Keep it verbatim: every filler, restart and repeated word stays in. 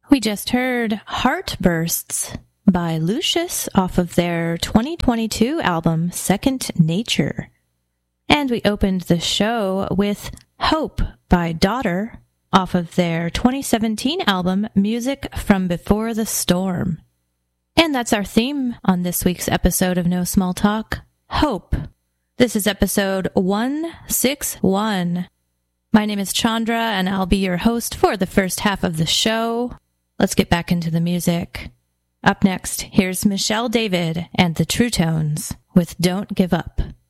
We just heard Heartbursts by Lucius off of their twenty twenty-two album Second Nature. And we opened the show with Hope by Daughter off of their twenty seventeen album Music from Before the Storm. And that's our theme on this week's episode of No Small Talk, Hope. This is episode one sixty-one. My name is Chandra, and I'll be your host for the first half of the show. Let's get back into the music. Up next, here's Michelle David and the True Tones with Don't Give Up.